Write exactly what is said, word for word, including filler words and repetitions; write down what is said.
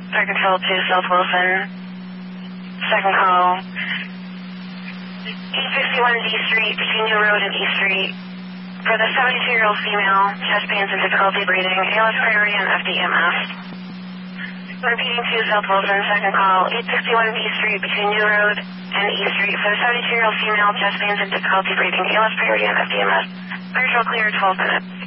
Fire Control to South Wilson. Second call. eight sixty-one D Street, between New Road and E Street. For the seventy-two-year-old female, chest pains and difficulty breathing, A L S priority and F D M S. Repeating to South Wilson, second call, eight sixty-one B Street, between New Road and E Street. For the seventy-two-year-old female, chest pains and difficulty breathing, A L S priority and F D M S. Fire Control clear, twelve minutes.